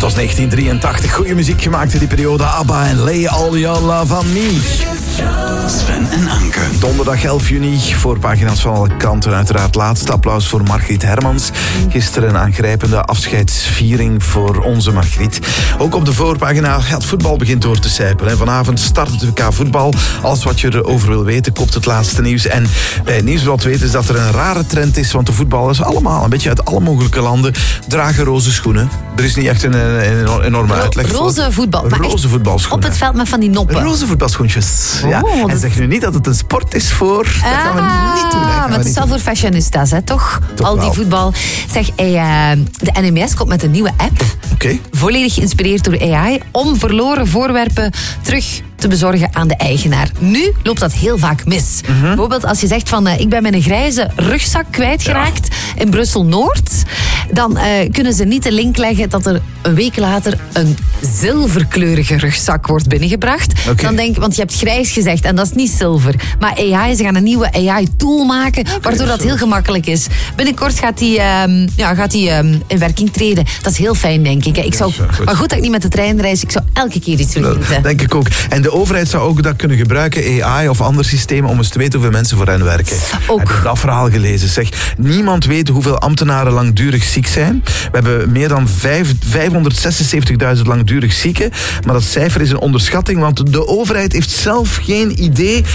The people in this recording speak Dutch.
was 1983. Goeie muziek gemaakt in die periode. ABBA en Lay All Your Love on Me. Sven en Anke. Donderdag 11 juni, voorpagina's van alle kranten. Uiteraard laatste applaus voor Margriet Hermans. Gisteren een aangrijpende afscheidsviering voor onze Margriet. Ook op de voorpagina, het voetbal begint door te sijpelen. Vanavond start het WK voetbal. Alles wat je erover wil weten, kopt het laatste nieuws. En bij het nieuws wat weten is dat er een rare trend is, want de voetballers allemaal, een beetje uit alle mogelijke landen, dragen roze schoenen. Er is niet echt een enorme uitleg voor. Roze voetbal. Roze voetbalschoenen. Op het veld met van die noppen. Roze voetbalschoentjes. Ja. En zeg nu niet dat het een sport is voor... Dat gaan we niet doen. Maar het is wel voor fashionistas, hè, toch? Toch al die wel. voetbal. Zeg, de NMS komt met een nieuwe app. Oké. Volledig geïnspireerd door AI. Om verloren voorwerpen terug te bezorgen aan de eigenaar. Nu loopt dat heel vaak mis. Bijvoorbeeld als je zegt van ik ben mijn grijze rugzak kwijtgeraakt in Brussel-Noord. Dan kunnen ze niet de link leggen dat er een week later een zilverkleurige rugzak wordt binnengebracht. Oké. Dan denk ik, want je hebt grijs gezegd en dat is niet zilver. Maar AI, ze gaan een nieuwe AI-tool maken, waardoor dat heel gemakkelijk is. Binnenkort gaat die in werking treden. Dat is heel fijn, denk ik. Ik zou, maar goed dat ik niet met de trein reis, ik zou elke keer iets vergeten. Denk ik ook. En de overheid zou ook dat kunnen gebruiken, AI of andere systemen, om eens te weten hoeveel mensen voor hen werken. Ook. Heb je dat verhaal gelezen? Zeg, niemand weet hoeveel ambtenaren langdurig ziek zijn. We hebben meer dan 576.000 langdurig zieken. Maar dat cijfer is een onderschatting, want de overheid heeft zelf geen idee